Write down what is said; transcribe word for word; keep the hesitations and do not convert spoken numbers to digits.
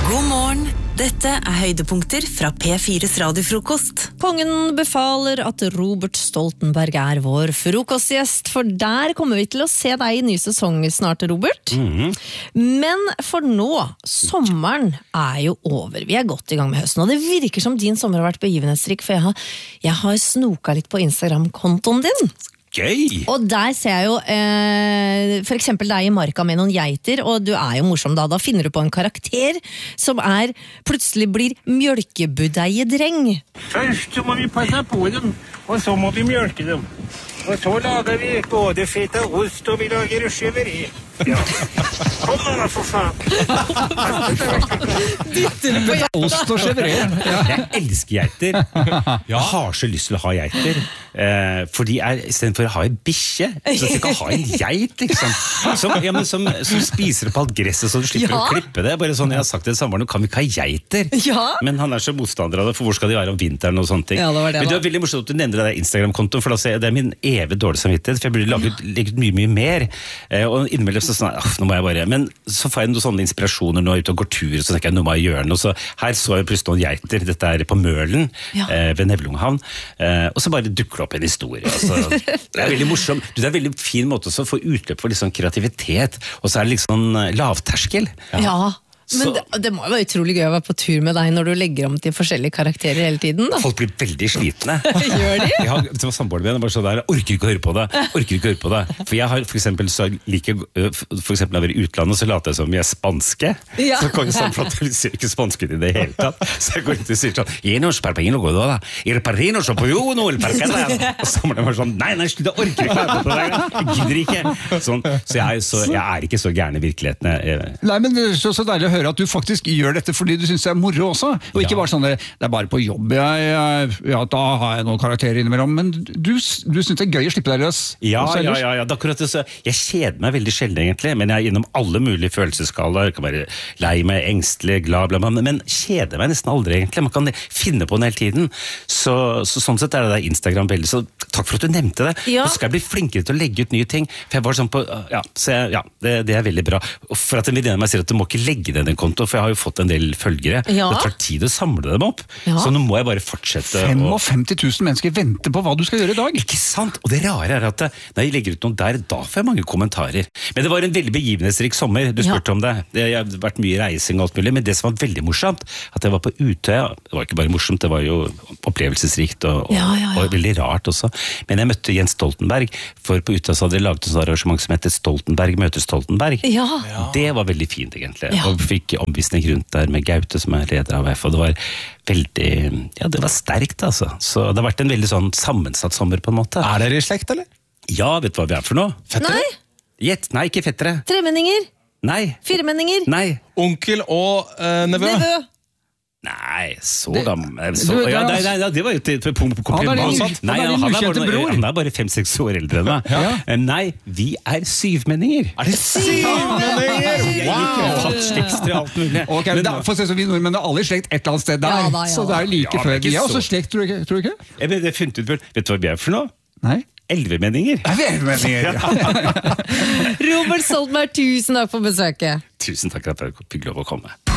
God morgen, dette er høydepunkter fra P fires radiofrokost. Kongen befaler at Robert Stoltenberg er vår frokostgjest, for der kommer vi til å se deg i ny sesong snart, Robert. Mm-hmm. Men for nå, sommeren er jo over. Vi er godt i gang med høsten, og det virker som din sommer har vært begivenhetsrik, for jeg har, jeg har snoka litt på Instagram-kontoen din. Gøy! Og der ser jeg jo eh, for eksempel deg i marka med noen geiter, og du er jo morsom da. Da finner du på en karakter som er plutselig blir mjølkebudeiedreng. Først så må vi passe på dem, og så må vi mjølke dem. Og så lager vi både fett og ost, og vi lager skjeveri. Ja. Kom da, for faen! Ost og skjeveri. Jeg elsker geiter. Jeg har så lyst til å ha geiter. Eh, fordi jeg, i stedet for å ha en bikkje, så skal jeg ha en geit, liksom. Som, ja, men som, som spiser opp alt gresset, så du slipper Ja. å klippe det. Bare sånn, jeg har sagt til sommeren, nå kan vi ikke ha geiter. Ja. Men han er så motstander av det, for hvor skal de være om vinteren og sånne ting. Ja, det var det, men det da. er veldig morsomt at du nevner det der Instagram-kontoen, for da ser jeg, det er min evig dårlig samvittighet, for jeg burde laget, legget mye, mye mer. Eh, og innimellom så sånn, nå må jeg bare, men så får jeg noen sånne inspirasjoner nå ute og går tur, så tenker jeg, nå må jeg gjøre noe, så her så jeg plutselig noen geiter, dette er på Mølen, Ja. eh, ved Nevlunghavn, eh, og så bare dukker det opp en historie, altså, det er veldig morsom, du, det er en veldig fin måte også å få utløp for litt sånn kreativitet, og så er det liksom eh, lavterskel. Ja. Men Så- det, det må jo være utrolig gøy å være på tur med deg når du legger om til forskjellige karakterer hele tiden, da. Folk blir veldig slitne. Gjør de? Jeg har, det var samboeren min, bare så der, jeg orker ikke å høre på det, orker ikke å høre på det. For jeg har for eksempel, så like, for eksempel når jeg er i utlandet, så later jeg som vi er spanske. Ja. Så kan jeg sånn, for at jeg ser ikke spansk ut i det hele tatt. Så jeg går ut og sier sånn, «Jeg nos parpino godo da, il parrino so po uno, il parcada». Og så må de bare sånn, nei, nei, slutt, jeg orker ikke å være på det der, jeg gidder ikke. Sånn, så, jeg, så jeg er ikke så gærne i virkeligheten. Jeg, Nei, men det er så, så deilig å høre at du faktisk gjør dette fordi du synes det er moro også, og ikke Ja. bare sånn det er bare på jobb, jeg, jeg, ja, da har jeg noen karakterer innimellom, men du, du synes det er gøy å slippe deg løs. Ja, også ja, ellers. ja, ja, det er akkurat det. Så jeg kjeder meg veldig sjelden egentlig, men jeg er innom alle mulige følelsesskalaer. Jeg kan være lei meg, engstelig, glad, bla, bla, men, men kjeder meg nesten aldri egentlig. Man kan finne på den hele tiden. Så, så sånn sett er det der Instagram veldig. Så takk for at du nevnte det. Ja. Nå skal jeg bli flinkere til å legge ut nye ting. For jeg var sånn på, ja, så jeg, ja det, det er veldig bra. Og for at en venninne av meg sier at du må ikke legge den en konto, for jeg har jo fått en del følgere. Ja. Det tar tid å samle dem opp. Ja. Så nå må jeg bare fortsette. å- femtifem tusen mennesker venter på hva du skal gjøre i dag. Ikke sant? Og det rare er at det, når jeg legger ut noe der, da får jeg mange kommentarer. Men det var en veldig begivenhetsrik sommer, du spurte Ja. om det. Det har vært mye reising og alt mulig, men det som var veldig morsomt, at jeg var på Utøya, det var ikke bare morsomt, det var jo opplevelsesrikt og, og, Ja, ja, ja. og veldig rart også. Men jeg møtte Jens Stoltenberg, for på Utøya så hadde de laget et arrangement som heter Stoltenberg møter Stoltenberg. Ja. Det var veldig fint egentlig, Ja. og fikk omvisning rundt der med Gaute som er leder av A F, og det var veldig, ja det var sterkt altså. Så det har vært en veldig sånn sammensatt sommer på en måte. Er dere i slekt, eller? Ja, vet du hva vi er for noe? Nei, Gjett, nei, ikke fettere. tremenninger, Nei, firemenninger, nei, Onkel og uh, nevø? nevø. nei, så gammel så, du, det er ja, nei, altså- nei, nei, det var jo til, til punkt på Han er din- kompliment. han er Nei, din han er ukjente bare, bror. han er bare fem-seks år eldre enn meg. Eh, Nei, vi er syvmenninger. Er det syvmenninger? Jeg gikk Wow! hatt slektstre og alt mulig. Ok, men da, for å si så vi nordmenn er alle i slekt et eller annet sted der, Ja da, ja så det er jo like Ja, men før. ikke Vi er også så- slekt, tror du ikke? Tror du ikke? Jeg ble det funnet ut før. Vet du hva vi er for noe? Nei? Elvemenninger. Er vi elvemenninger? Robert Stoltenberg, tusen takk for besøket. Tusen takk for at jeg fikk lov å komme.